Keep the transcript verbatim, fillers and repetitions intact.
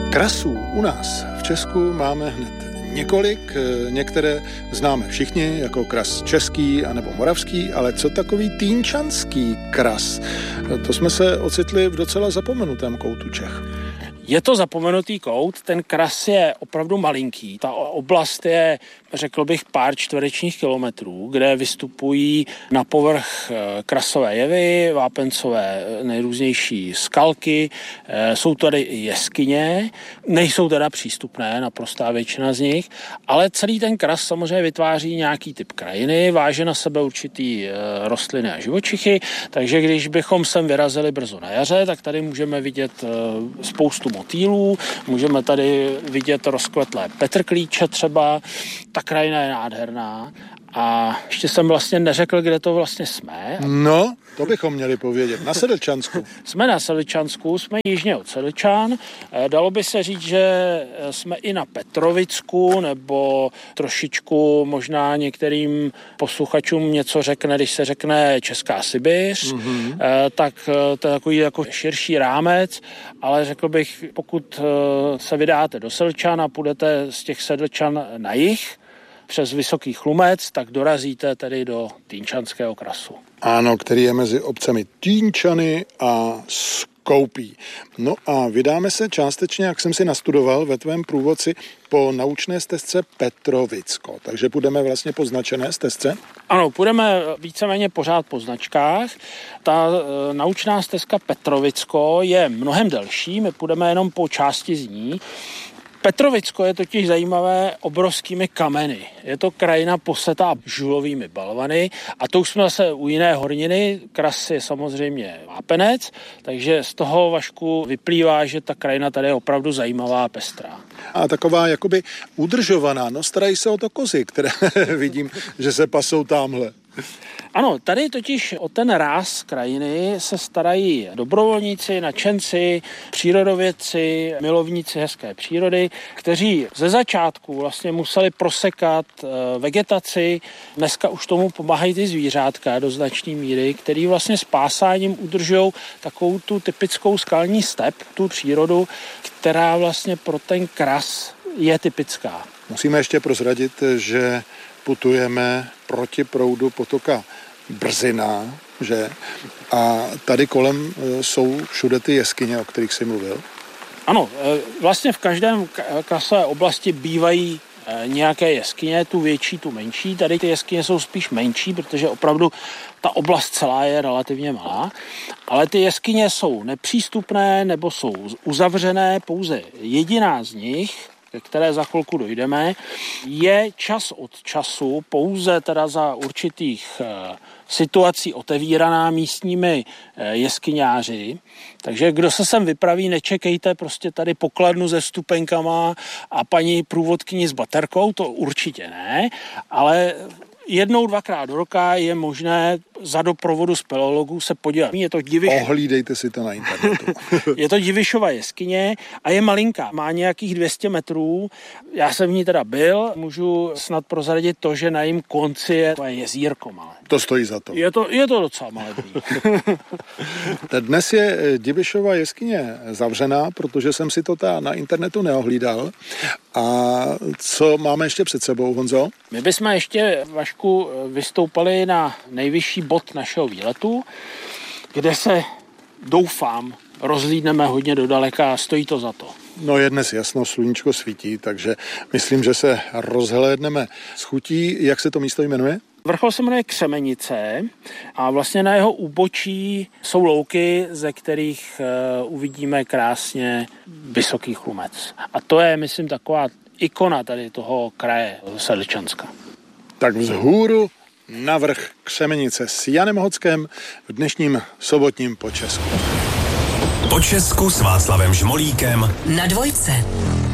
Krasů u nás v Česku máme hned několik, některé známe všichni, jako kras český anebo moravský, ale co takový týnčanský kras? To jsme se ocitli v docela zapomenutém koutu Čech. Je to zapomenutý kout, ten kras je opravdu malinký. Ta oblast je, řekl bych, pár čtverečních kilometrů, kde vystupují na povrch krasové jevy, vápencové nejrůznější skalky, jsou tady i jeskyně, nejsou teda přístupné, naprostá většina z nich, ale celý ten kras samozřejmě vytváří nějaký typ krajiny, váže na sebe určitý rostliny a živočichy, takže když bychom sem vyrazili brzo na jaře, tak tady můžeme vidět spoustu motýlů, můžeme tady vidět rozkvetlé petrklíče třeba, ta krajina je nádherná a ještě jsem vlastně neřekl, kde to vlastně jsme. No, to bychom měli povědět. Na Sedlčansku. Jsme na Sedlčansku, jsme jižně od Sedlčan. Dalo by se říct, že jsme i na Petrovicku, nebo trošičku možná některým posluchačům něco řekne, když se řekne Česká Sibiř, mm-hmm. tak to je takový jako širší rámec, ale řekl bych, pokud se vydáte do Sedlčan a půjdete z těch Sedlčan na jih, přes Vysoký Chlumec, tak dorazíte tedy do Týnčanského krasu. Ano, který je mezi obcemi Týnčany a Skoupí. No a vydáme se částečně, jak jsem si nastudoval ve tvém průvodci, po naučné stezce Petrovicko. Takže půjdeme vlastně po značené stezce? Ano, půjdeme víceméně pořád po značkách. Ta e, naučná stezka Petrovicko je mnohem delší, my půjdeme jenom po části z ní. Petrovicko je totiž zajímavé obrovskými kameny. Je to krajina posetá žulovými balvany a to už jsme zase u jiné horniny. Kras je samozřejmě vápenec, takže z toho, Vašku, vyplývá, že ta krajina tady je opravdu zajímavá a pestrá. A taková jakoby udržovaná, no starají se o to kozy, které vidím, že se pasou támhle. Ano, tady totiž o ten ráz krajiny se starají dobrovolníci, nadšenci, přírodovědci, milovníci hezké přírody, kteří ze začátku vlastně museli prosekat vegetaci. Dneska už tomu pomáhají ty zvířátka do značné míry, který vlastně s pásáním udržují takovou tu typickou skalní step, tu přírodu, která vlastně pro ten kras je typická. Musíme ještě prozradit, že putujeme proti proudu potoka Brzina, že? A tady kolem jsou všude ty jeskyně, o kterých jsi mluvil. Ano, vlastně v každém krasové oblasti bývají nějaké jeskyně, tu větší, tu menší. Tady ty jeskyně jsou spíš menší, protože opravdu ta oblast celá je relativně malá, ale ty jeskyně jsou nepřístupné nebo jsou uzavřené, pouze jediná z nich, ke které za chvilku dojdeme, je čas od času pouze teda za určitých e, situací otevíraná místními e, jeskyňáři. Takže kdo se sem vypraví, nečekejte prostě tady pokladnu se vstupenkama a paní průvodkyni s baterkou, to určitě ne, ale jednou, dvakrát do roka je možné za doprovodu speleologů se podívat. Je to Diviš... Ohlídejte si to na internetu. Je to Divišova jeskyně a je malinká. Má nějakých dvě stě metrů. Já jsem v ní teda byl. Můžu snad prozradit to, že na jejím konci je jezírko malé. To stojí za to. Je to, je to docela malé. Dnes je Divišova jeskyně zavřená, protože jsem si to ta na internetu neohlídal. A co máme ještě před sebou, Honzo? My bychom ještě, Vašku, vystoupali na nejvyšší bod našeho výletu, kde se, doufám, rozhlídneme hodně dodaleka a stojí to za to. No je dnes jasno, sluníčko svítí, takže myslím, že se rozhlédneme s chutí. Jak se to místo jmenuje? Vrchol se jmenuje Křemenice a vlastně na jeho úbočí jsou louky, ze kterých uh, uvidíme krásně Vysoký Chlumec. A to je, myslím, taková ikona tady toho kraje Sedlčanska. Tak vzhůru na vrch Křemenice s Janem Hockem v dnešním sobotním Po Česku. Po Česku s Václavem Žmolíkem na dvojce.